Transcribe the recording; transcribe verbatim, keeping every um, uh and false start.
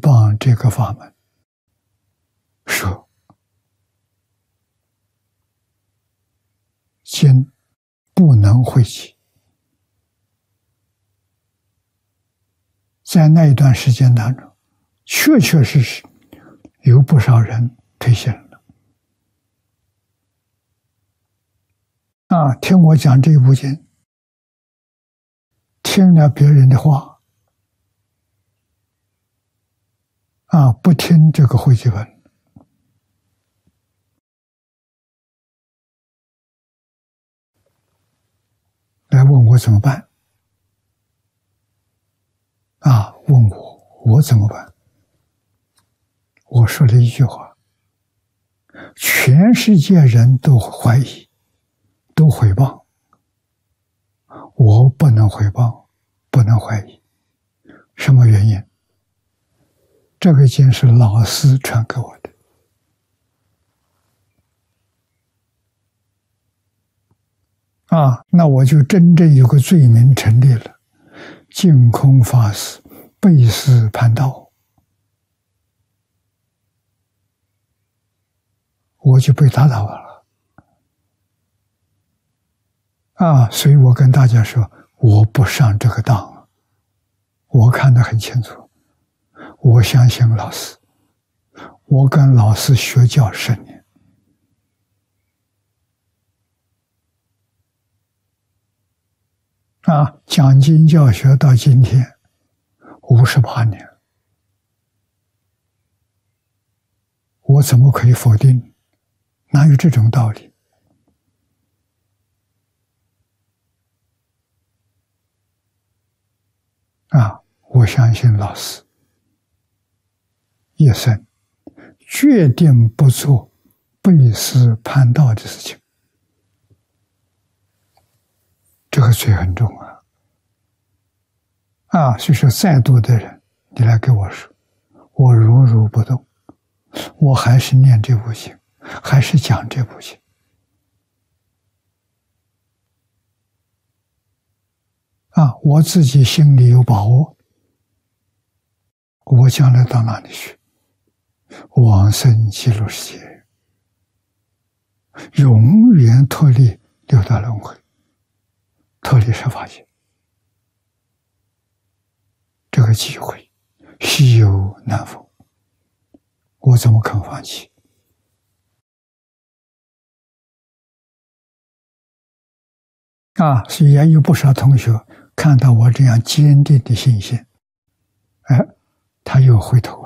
谤这个法门，说经不能汇集。在那一段时间当中，确确实实有不少人退信了。啊，听我讲这部经，听了别人的话，啊，不听这个汇集本，来问我怎么办？啊，问我我怎么办？我说了一句话：全世界人都怀疑，都诽谤，我不能诽谤，不能怀疑。什么原因？这个经是老师传给我的。啊，那我就真正有个罪名成立了。净空法师背师叛道，我就被打倒了。啊，所以我跟大家说，我不上这个当，我看得很清楚，我相信老师，我跟老师学教十年。啊，讲经教学到今天五十八年，我怎么可以否定？哪有这种道理？啊，我相信老师一生决定不做背师叛道的事情。这个罪很重啊！啊，所以说再多的人，你来跟我说，我如如不动，我还是念这部经，还是讲这部经。啊，我自己心里有把握，我将来到哪里去？往生极乐世界，永远脱离六道轮回。脱离十法界，这个机会稀有难逢，我怎么肯放弃？啊，所以也有不少同学看到我这样坚定的信心，哎，他又回头